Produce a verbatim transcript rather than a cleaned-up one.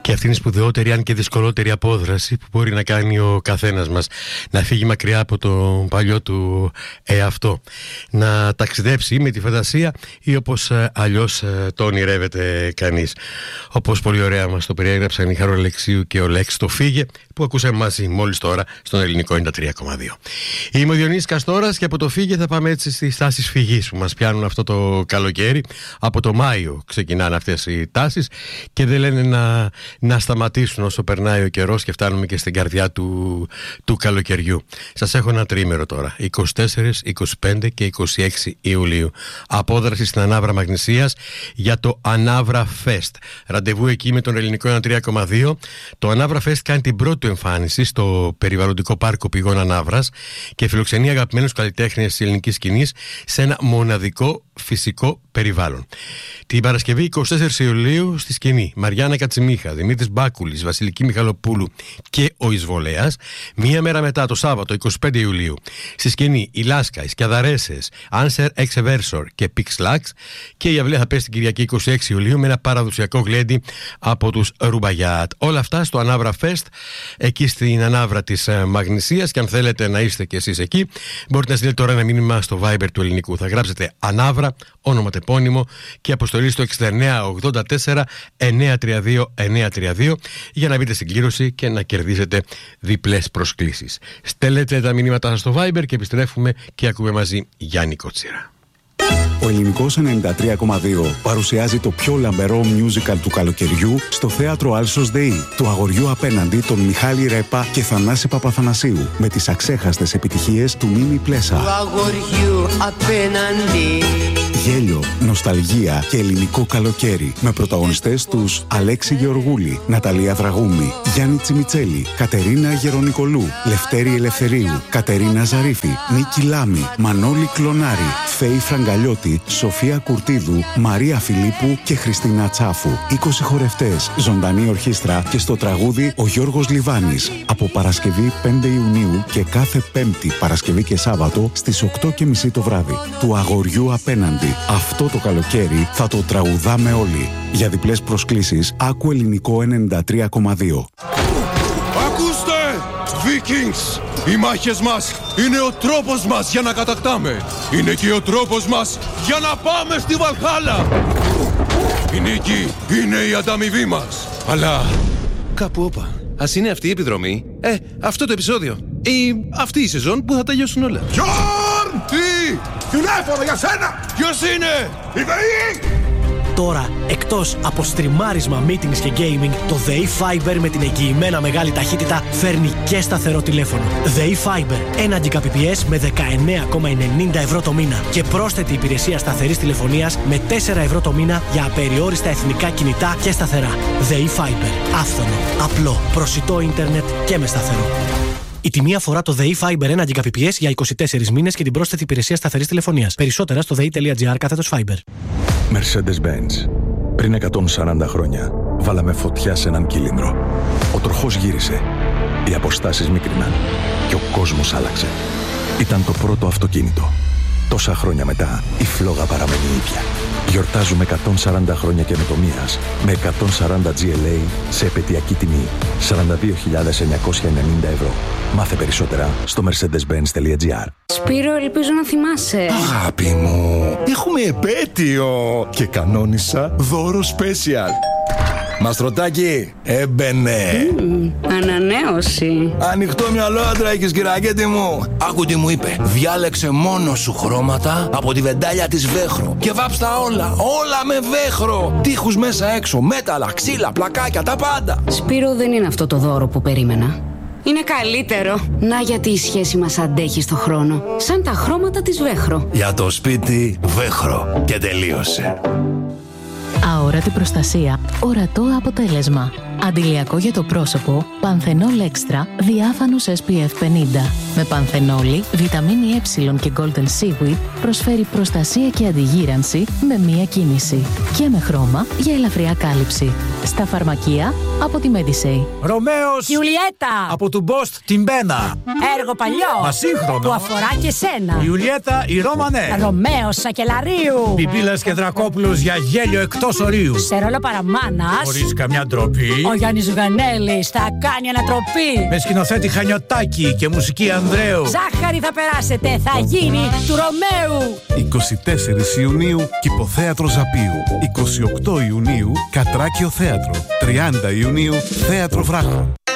Και αυτή είναι η σπουδαιότερη, αν και δυσκολότερη απόδραση που μπορεί να κάνει ο καθένας μας. Να φύγει μακριά από το παλιό του εαυτό. Να ταξιδέψει με τη φαντασία ή όπως αλλιώς το ονειρεύεται κανείς. Όπως πολύ ωραία μας το περιέγραψαν η Χαρό Αλεξίου και ο Λέξ το Φύγε, που ακούσαμε μαζί μόλις τώρα στον ελληνικό ενενήντα τρία κόμμα δύο. Είμαι ο Διονύσης Καστόρας και από το Φύγε θα πάμε έτσι στις τάσεις φυγής που μας πιάνουν αυτό το καλοκαίρι. Από το Μάιο ξεκινάνε αυτές οι τάσεις και δεν λένε να, να σταματήσουν όσο περνάει ο καιρός και φτάνουμε και στην καρδιά του, του καλοκαιριού. Σας έχω ένα τρίμερο τώρα, είκοσι τέσσερα, είκοσι πέντε και είκοσι έξι Ιουλίου. Απόδραση στην Ανάβρα Μαγνησίας για το Ανάβρα Fest. Ραντεβού εκεί με τον ελληνικό ενενήντα τρία κόμμα δύο. Το Ανάβρα Fest κάνει την πρώτη του εμφάνιση στο περιβαλλοντικό πάρκο Πηγών Ανάβρας και φιλοξενεί αγαπημένους καλλιτέχνες της ελληνικής σκηνής σε ένα μοναδικό φυσικό περιβάλλον. Την Παρασκευή είκοσι τέσσερις Ιουλίου στη σκηνή Μαριάννα Κατσιμίχα, Δημήτρης Μπάκουλης, Βασιλική Μιχαλοπούλου και ο Εισβολέας. Μία μέρα μετά, το Σάββατο είκοσι πέντε Ιουλίου, στη σκηνή η Λάσκα, οι Σκιαδαρέσες, Answer Exeversor και Pixlax. Και η αυλαία θα πέσει την Κυριακή είκοσι έξι Ιουλίου με ένα παραδοσιακό γλέντι από τους Ρουμπαγιάτ. Όλα αυτά στο Ανάβρα Fest, εκεί στην Ανάβρα της Μαγνησίας. Και αν θέλετε να είστε κι εσείς εκεί, μπορείτε να στείλετε τώρα ένα μήνυμα στο Viber του ελληνικού. Θα γράψετε Ανάβρα, όνομα τεπώνυμο και αποστολή στο εξήντα εννέα ογδόντα τέσσερα εννιακόσια τριάντα δύο εννιακόσια τριάντα δύο για να μπείτε στην κλήρωση και να κερδίσετε διπλές προσκλήσεις. Στέλνετε τα μηνύματα σας στο Viber και επιστρέφουμε και ακούμε μαζί Γιάννη Κότσιρα. Ο ελληνικός ενενήντα τρία κόμμα δύο παρουσιάζει το πιο λαμπερό musical του καλοκαιριού στο θέατρο Άλσος ΔΕΗ, του αγοριού απέναντι των Μιχάλη Ρέπα και Θανάση Παπαθανασίου, με τις αξέχαστες επιτυχίες του Μίμη Πλέσα. Του αγοριού απέναντι. Γέλιο, νοσταλγία και ελληνικό καλοκαίρι, με πρωταγωνιστές τους Αλέξη Γεωργούλη, Ναταλία Δραγούμη, Γιάννη Τσιμιτσέλη, Κατερίνα Γερονικολού, Λευτέρη Ελευθερίου, Κατερίνα Ζαρίφη, Νίκη Λάμη, Μανώλη Κλονάρη, Φέη Φραγκαλιώτη, Σοφία Κουρτίδου, Μαρία Φιλίππου και Χριστίνα Τσάφου. είκοσι χορευτές, ζωντανή ορχήστρα και στο τραγούδι ο Γιώργος Λιβάνης. Από Παρασκευή πέντε Ιουνίου και κάθε Πέμπτη, Παρασκευή και Σάββατο στις οκτώ και μισή το βράδυ. Του αγοριού απέναντι. Αυτό το καλοκαίρι θα το τραγουδάμε όλοι. Για διπλές προσκλήσεις, άκου ελληνικό ενενήντα τρία κόμμα δύο. Ακούστε! Vikings! Οι μάχες μας είναι ο τρόπος μας για να κατακτάμε. Είναι και ο τρόπος μας για να πάμε στη Βαλχάλα. Η νίκη είναι η ανταμοιβή μας. Αλλά κάπου όπα. Ας είναι αυτή η επιδρομή, ε, αυτό το επεισόδιο ή αυτή η σεζόν που θα τελειώσουν όλα. Γιόρν! Τι! Τηλέφωνο για σένα! Ποιος είναι? Η ΔΕΗ! Τώρα, εκτός από στριμάρισμα, meetings και gaming, το ΔΕΗ Fiber με την εγγυημένα μεγάλη ταχύτητα φέρνει και σταθερό τηλέφωνο. ΔΕΗ Fiber, ένα Gbps με δεκαεννέα κόμμα ενενήντα ευρώ το μήνα και πρόσθετη υπηρεσία σταθερής τηλεφωνίας με τέσσερα ευρώ το μήνα για απεριόριστα εθνικά κινητά και σταθερά. ΔΕΗ Fiber, άφθονο, απλό, προσιτό ίντερνετ και με σταθερό. Η τιμή αφορά το ΔΕΗ Fiber ένα Gbps για είκοσι τέσσερις μήνες και την πρόσθετη υπηρεσία σταθερής τηλεφωνίας. Περισσότερα στο δei.gr κάθετος Fiber. Mercedes-Benz. Πριν εκατόν σαράντα χρόνια, βάλαμε φωτιά σε έναν κύλινδρο. Ο τροχός γύρισε, οι αποστάσεις μίκριναν και ο κόσμος άλλαξε. Ήταν το πρώτο αυτοκίνητο. Τόσα χρόνια μετά, η φλόγα παραμένει ίδια. Γιορτάζουμε εκατόν σαράντα χρόνια καινοτομίας με εκατόν σαράντα τζι ελ έι σε επαιτειακή τιμή σαράντα δύο χιλιάδες εννιακόσια ενενήντα ευρώ. Μάθε περισσότερα στο mercedes benz τελεία gr. Σπύρο, ελπίζω να θυμάσαι. Αγάπη μου, έχουμε επέτειο και κανόνισα δώρο special. Μαστρωτάκι, έμπαινε. Mm, ανανέωση. Ανοιχτό μυαλό άντρα έχεις, κυρακέτη μου. Άκου τι μου είπε. Διάλεξε μόνο σου χρώματα από τη βεντάλια της Βέχρο και βάψτα όλα, όλα με Βέχρο. Τείχους μέσα έξω, μέταλλα, ξύλα, πλακάκια, τα πάντα. Σπύρο, δεν είναι αυτό το δώρο που περίμενα. Είναι καλύτερο. Να, γιατί η σχέση μας αντέχει στο χρόνο. Σαν τα χρώματα της Βέχρο. Για το σπίτι Βέχρο. Και τελείωσε. Αόρατη προστασία, ορατό αποτέλεσμα. Αντιλιακό για το πρόσωπο, Πανθενόλ Extra, διάφανος ες πι εφ πενήντα. Με πανθενόλη, βιταμίνη Ε και Golden Seaweed προσφέρει προστασία και αντιγύρανση με μία κίνηση. Και με χρώμα για ελαφριά κάλυψη. Στα φαρμακεία από τη Medisay. Ρωμαίος Ιουλιέτα από του Μπόστ την Μπένα. Έργο παλιό Ασύγχρονο που αφορά και σένα. Ιουλιέτα η Ρώμανε. Ρωμαίος Σακελαρίου. Πιπίλας και Δρακόπουλος για γέλιο εκτός ορίου. Σε ρόλο παραμάνας. Χωρίς καμιά ντροπή. Ο Γιάννης Ζουγανέλης θα κάνει ανατροπή. Με σκηνοθέτη Χανιωτάκη και μουσική Ανδρέου. Ζάχαρη θα περάσετε, θα γίνει του Ρωμαίου. εικοστή τέταρτη Ιουνίου Κηποθέατρο Ζαπίου. εικοστή ογδόη Ιουνίου Κατράκιο Θέατρο. τριάντα Ιουνίου Θέατρο Βράχο.